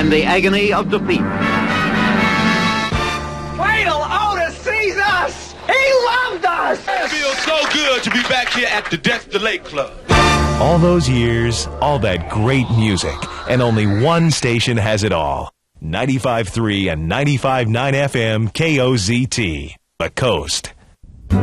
and the agony of defeat. Waddle Otis sees us! He loved us! It feels so good to be back here at the Death Delay Club. All those years, all that great music, and only one station has it all. 95.3 and 95.9 FM KOZT, The Coast.